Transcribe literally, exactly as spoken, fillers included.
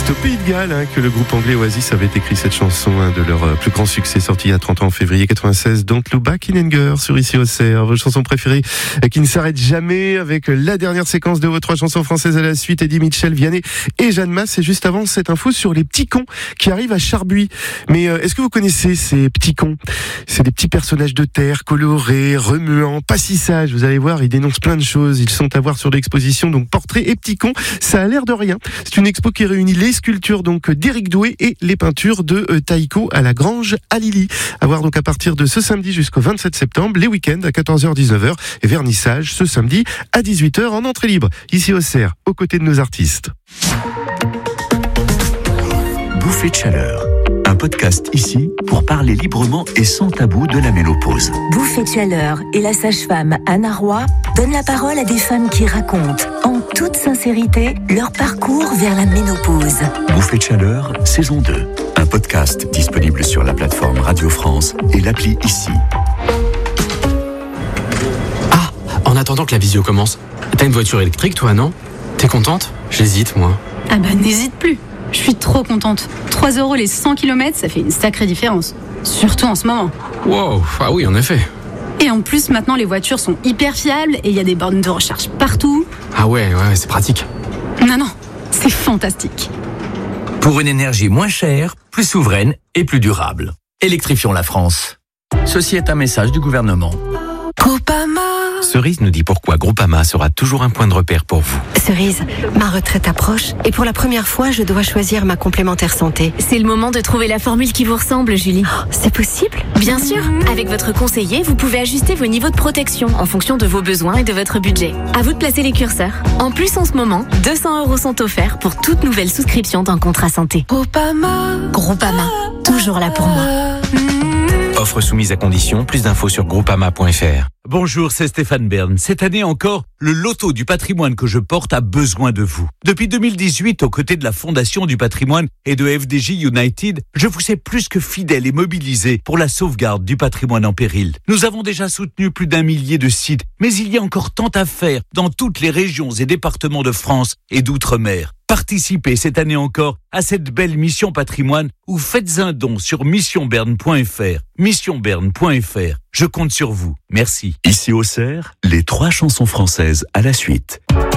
C'est au Pays de Galles hein, que le groupe anglais Oasis avait écrit cette chanson, hein, de leur plus grand succès, sorti il y a trente ans en février quatre-vingt-seize, Don't Look Back in Anger, sur Ici au Cerf. Vos chansons préférées qui ne s'arrêtent jamais, avec la dernière séquence de vos trois chansons françaises à la suite, Eddie Mitchell, Vianney et Jeanne Masse. Et juste avant, cette info sur les petits cons qui arrivent à Charbuy. Mais euh, est-ce que vous connaissez ces petits cons? C'est des petits personnages de terre, colorés, remuants, pas si sages. Vous allez voir, ils dénoncent plein de choses. Ils sont à voir sur l'exposition, donc portraits et petits cons. Ça a l'air de rien. C'est une expo qui réunit les sculptures donc d'Éric Doué et les peintures de euh, Taïko à la Grange à Lily. À voir donc à partir de ce samedi jusqu'au vingt-sept septembre, les week-ends à quatorze heures dix-neuf heures et vernissage ce samedi à dix-huit heures en entrée libre. Ici au Cerf, aux côtés de nos artistes. Bouffée de chaleur. Un podcast ici pour parler librement et sans tabou de la ménopause. Bouffée de chaleur et la sage-femme Anna Roy donne la parole à des femmes qui racontent en toute sincérité leur parcours vers la ménopause. Bouffée de chaleur, saison deux. Un podcast disponible sur la plateforme Radio France et l'appli ici. Ah, en attendant que la visio commence, t'as une voiture électrique toi, non? T'es contente? J'hésite moi. Ah bah n'hésite plus. Je suis trop contente. trois euros les cent kilomètres, ça fait une sacrée différence. Surtout en ce moment. Wow, ah oui, en effet. Et en plus, maintenant, les voitures sont hyper fiables et il y a des bornes de recharge partout. Ah ouais, ouais, c'est pratique. Non, non, c'est fantastique. Pour une énergie moins chère, plus souveraine et plus durable. Électrifions la France. Ceci est un message du gouvernement. Groupama. Cerise nous dit pourquoi Groupama sera toujours un point de repère pour vous. Cerise, ma retraite approche et pour la première fois, je dois choisir ma complémentaire santé. C'est le moment de trouver la formule qui vous ressemble, Julie. Oh, c'est possible? Bien sûr. Avec votre conseiller, vous pouvez ajuster vos niveaux de protection en fonction de vos besoins et de votre budget. À vous de placer les curseurs. En plus, en ce moment, deux cents euros sont offerts pour toute nouvelle souscription d'un contrat santé. Groupama. Groupama, toujours là pour moi. Offre soumise à condition, plus d'infos sur groupama point f r. Bonjour, c'est Stéphane Bern. Cette année encore, le loto du patrimoine que je porte a besoin de vous. Depuis deux mille dix-huit, aux côtés de la Fondation du patrimoine et de F D J United, je vous ai plus que fidèle et mobilisé pour la sauvegarde du patrimoine en péril. Nous avons déjà soutenu plus d'un millier de sites, mais il y a encore tant à faire dans toutes les régions et départements de France et d'outre-mer. Participez cette année encore à cette belle mission patrimoine ou faites un don sur mission bern point f r. mission bern point f r. Je compte sur vous. Merci. Ici au Cerf, les trois chansons françaises à la suite.